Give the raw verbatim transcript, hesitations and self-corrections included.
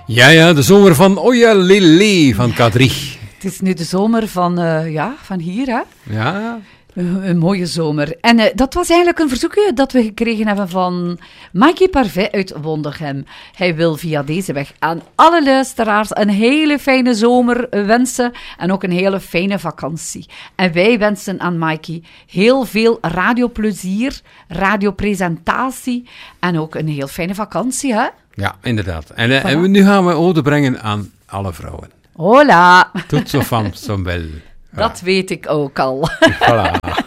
Ja, ja, de zomer van Oja Lele van K drie. Het is nu de zomer van, uh, ja, van hier, hè? Ja. Een, een mooie zomer. En uh, dat was eigenlijk een verzoekje dat we gekregen hebben van Mikey Parvet uit Wondegem. Hij wil via deze weg aan alle luisteraars een hele fijne zomer wensen en ook een hele fijne vakantie. En wij wensen aan Mikey heel veel radioplezier, radiopresentatie en ook een heel fijne vakantie, hè? Ja, inderdaad. En, voilà. en nu gaan we ode brengen aan alle vrouwen. Hola! Toutes aux femmes sont belles. Dat weet ik ook al. Voilà.